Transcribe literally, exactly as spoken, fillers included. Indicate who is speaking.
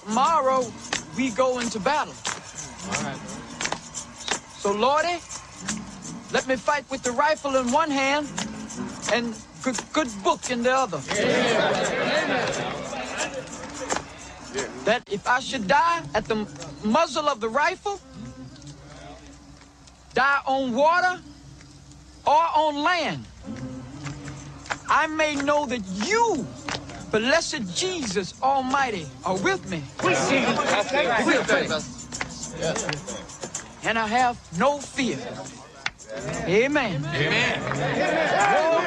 Speaker 1: tomorrow we go into battle.
Speaker 2: All right.
Speaker 1: So, Lordy, let me fight with the rifle in one hand and good, good book in the other.
Speaker 2: Amen.
Speaker 1: That if I should die at the muzzle of the rifle, die on water or on land, I may know that you, blessed Jesus Almighty, are with me.
Speaker 2: We see you.
Speaker 1: With me. And I have no fear. Amen.
Speaker 2: Amen.